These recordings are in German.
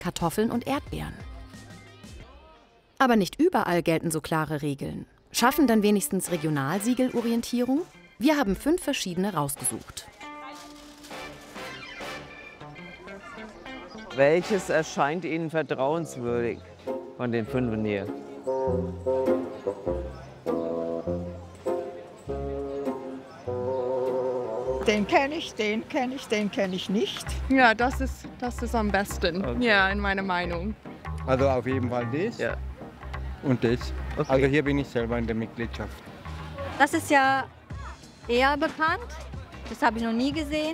Kartoffeln und Erdbeeren. Aber nicht überall gelten so klare Regeln. Schaffen dann wenigstens Regionalsiegel Orientierung? Wir haben 5 verschiedene rausgesucht. Welches erscheint Ihnen vertrauenswürdig von den 5 hier? Den kenne ich, den kenne ich, den kenne ich nicht. Ja, das ist am besten, Okay. ja, in meiner Meinung. Also auf jeden Fall das Ja. und das. Okay. Also hier bin ich selber in der Mitgliedschaft. Das ist ja eher bekannt. Das habe ich noch nie gesehen.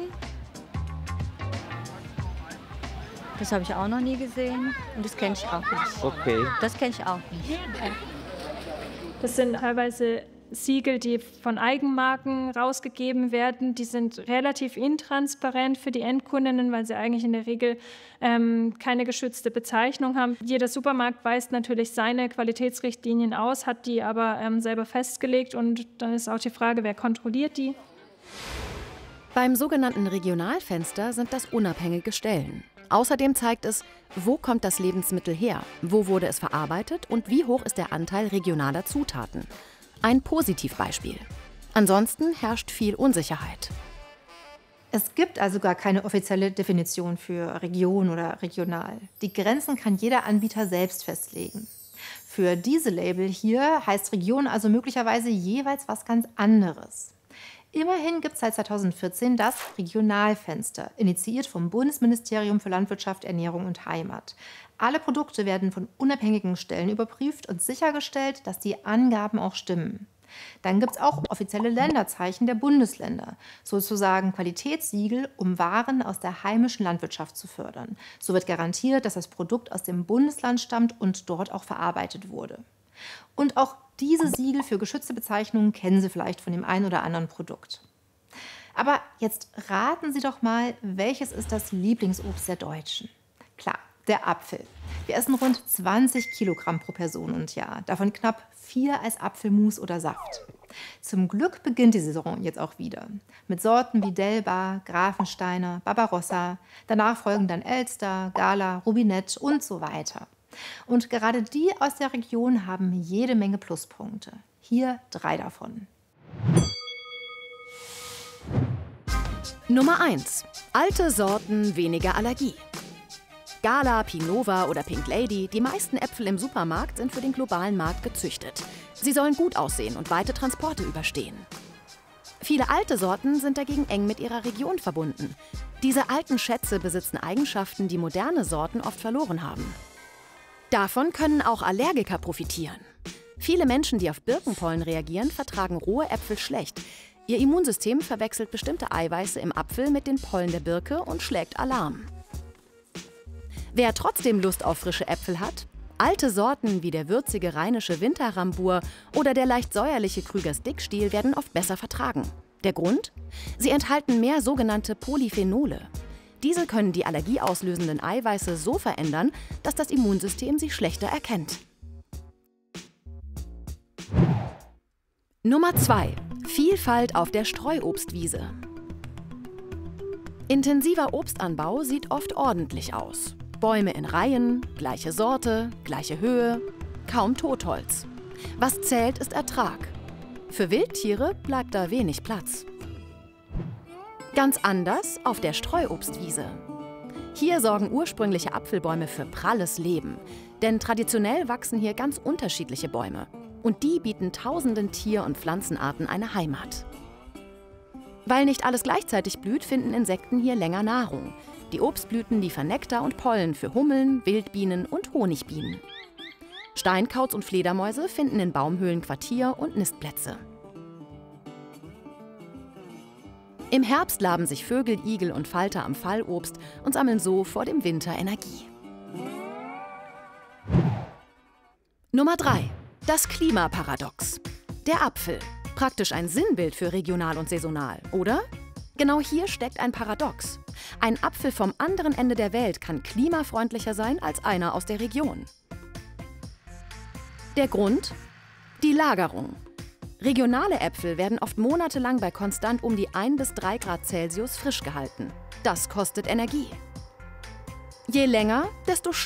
Das habe ich auch noch nie gesehen. Und das kenne ich auch nicht. Okay. Das kenne ich auch nicht. Das sind teilweise Siegel, die von Eigenmarken rausgegeben werden. Die sind relativ intransparent für die Endkundinnen, weil sie eigentlich in der Regel keine geschützte Bezeichnung haben. Jeder Supermarkt weist natürlich seine Qualitätsrichtlinien aus, hat die aber selber festgelegt. Und dann ist auch die Frage, wer kontrolliert die? Beim sogenannten Regionalfenster sind das unabhängige Stellen. Außerdem zeigt es, wo kommt das Lebensmittel her, wo wurde es verarbeitet und wie hoch ist der Anteil regionaler Zutaten. Ein Positivbeispiel. Ansonsten herrscht viel Unsicherheit. Es gibt also gar keine offizielle Definition für Region oder regional. Die Grenzen kann jeder Anbieter selbst festlegen. Für diese Label hier heißt Region also möglicherweise jeweils was ganz anderes. Immerhin gibt es seit 2014 das Regionalfenster, initiiert vom Bundesministerium für Landwirtschaft, Ernährung und Heimat. Alle Produkte werden von unabhängigen Stellen überprüft und sichergestellt, dass die Angaben auch stimmen. Dann gibt es auch offizielle Länderzeichen der Bundesländer, sozusagen Qualitätssiegel, um Waren aus der heimischen Landwirtschaft zu fördern. So wird garantiert, dass das Produkt aus dem Bundesland stammt und dort auch verarbeitet wurde. Und auch diese Siegel für geschützte Bezeichnungen kennen Sie vielleicht von dem einen oder anderen Produkt. Aber jetzt raten Sie doch mal, welches ist das Lieblingsobst der Deutschen? Klar, der Apfel. Wir essen rund 20 Kilogramm pro Person und Jahr, davon knapp 4 als Apfelmus oder Saft. Zum Glück beginnt die Saison jetzt auch wieder. Mit Sorten wie Delbar, Grafensteiner, Barbarossa, danach folgen dann Elster, Gala, Rubinett und so weiter. Und gerade die aus der Region haben jede Menge Pluspunkte. Hier 3 davon. Nummer 1. Alte Sorten, weniger Allergie. Gala, Pinova oder Pink Lady, die meisten Äpfel im Supermarkt sind für den globalen Markt gezüchtet. Sie sollen gut aussehen und weite Transporte überstehen. Viele alte Sorten sind dagegen eng mit ihrer Region verbunden. Diese alten Schätze besitzen Eigenschaften, die moderne Sorten oft verloren haben. Davon können auch Allergiker profitieren. Viele Menschen, die auf Birkenpollen reagieren, vertragen rohe Äpfel schlecht. Ihr Immunsystem verwechselt bestimmte Eiweiße im Apfel mit den Pollen der Birke und schlägt Alarm. Wer trotzdem Lust auf frische Äpfel hat, alte Sorten wie der würzige rheinische Winterrambur oder der leicht säuerliche Krügers Dickstiel werden oft besser vertragen. Der Grund? Sie enthalten mehr sogenannte Polyphenole. Diese können die allergieauslösenden Eiweiße so verändern, dass das Immunsystem sie schlechter erkennt. Nummer 2. Vielfalt auf der Streuobstwiese. Intensiver Obstanbau sieht oft ordentlich aus. Bäume in Reihen, gleiche Sorte, gleiche Höhe, kaum Totholz. Was zählt, ist Ertrag. Für Wildtiere bleibt da wenig Platz. Ganz anders auf der Streuobstwiese. Hier sorgen ursprüngliche Apfelbäume für pralles Leben. Denn traditionell wachsen hier ganz unterschiedliche Bäume. Und die bieten tausenden Tier- und Pflanzenarten eine Heimat. Weil nicht alles gleichzeitig blüht, finden Insekten hier länger Nahrung. Die Obstblüten liefern Nektar und Pollen für Hummeln, Wildbienen und Honigbienen. Steinkauz und Fledermäuse finden in Baumhöhlen Quartier und Nistplätze. Im Herbst laben sich Vögel, Igel und Falter am Fallobst und sammeln so vor dem Winter Energie. Nummer 3. Das Klimaparadox. Der Apfel. Praktisch ein Sinnbild für regional und saisonal, oder? Genau hier steckt ein Paradox. Ein Apfel vom anderen Ende der Welt kann klimafreundlicher sein als einer aus der Region. Der Grund? Die Lagerung. Regionale Äpfel werden oft monatelang bei konstant um die 1 bis 3 Grad Celsius frisch gehalten. Das kostet Energie. Je länger, desto